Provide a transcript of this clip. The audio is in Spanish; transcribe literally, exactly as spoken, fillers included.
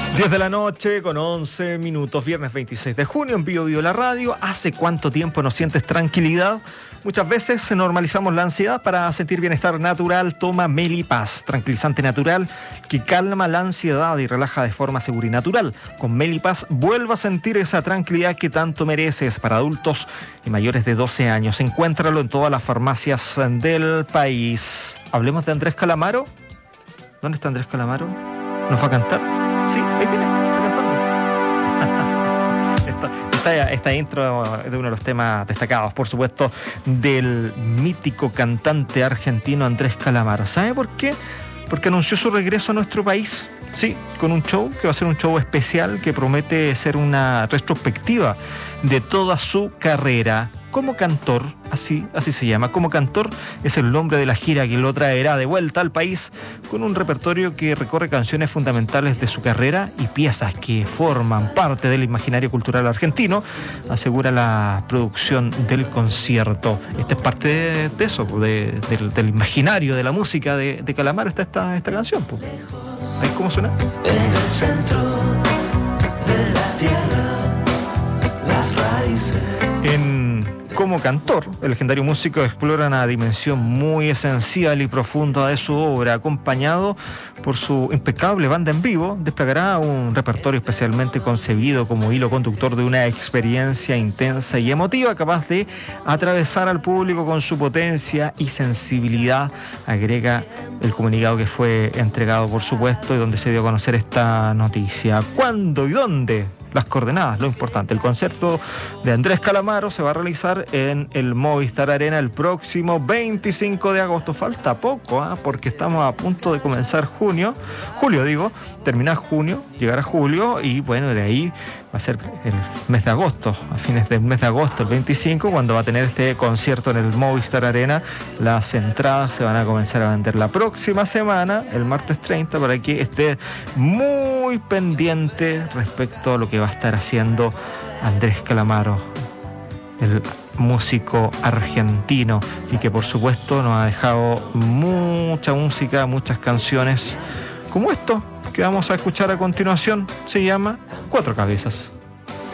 diez de la noche con once minutos, viernes veintiséis de junio, en Bio Bio la radio. ¿Hace cuánto tiempo no sientes tranquilidad? Muchas veces normalizamos la ansiedad. Para sentir bienestar natural, toma Melipaz, tranquilizante natural que calma la ansiedad y relaja de forma segura y natural. Con Melipaz vuelva a sentir esa tranquilidad que tanto mereces. Para adultos y mayores de doce años, encuéntralo en todas las farmacias del país. Hablemos de Andrés Calamaro. ¿Dónde está Andrés Calamaro? ¿Nos va a cantar? Sí, ahí viene, está cantando. esta, esta, esta intro es de uno de los temas destacados, por supuesto, del mítico cantante argentino Andrés Calamaro. ¿Sabe por qué? Porque anunció su regreso a nuestro país. Sí, con un show que va a ser un show especial que promete ser una retrospectiva de toda su carrera como cantor, así, así se llama. Como cantor es el nombre de la gira que lo traerá de vuelta al país con un repertorio que recorre canciones fundamentales de su carrera y piezas que forman parte del imaginario cultural argentino, asegura la producción del concierto. Esta es parte de, de eso, de, del, del imaginario de la música de, de Calamaro. Está esta, esta canción, pues. ¿Ahí cómo suena? En el centro de la tierra, las raíces. En Como cantor, el legendario músico explora una dimensión muy esencial y profunda de su obra. Acompañado por su impecable banda en vivo, desplegará un repertorio especialmente concebido como hilo conductor de una experiencia intensa y emotiva, capaz de atravesar al público con su potencia y sensibilidad, agrega el comunicado que fue entregado, por supuesto, y donde se dio a conocer esta noticia. ¿Cuándo y dónde? Las coordenadas, lo importante. El concierto de Andrés Calamaro se va a realizar en el Movistar Arena el próximo veinticinco de agosto. Falta poco, ¿eh? Porque estamos a punto de comenzar junio, julio digo, terminar junio, llegar a julio y bueno, de ahí va a ser el mes de agosto, a fines del mes de agosto, el veinticinco, cuando va a tener este concierto en el Movistar Arena. Las entradas se van a comenzar a vender la próxima semana, el martes treinta, para que esté muy pendiente respecto a lo que va a estar haciendo Andrés Calamaro, el músico argentino, y que por supuesto nos ha dejado mucha música, muchas canciones como esto que vamos a escuchar a continuación. Se llama Cuatro Cabezas.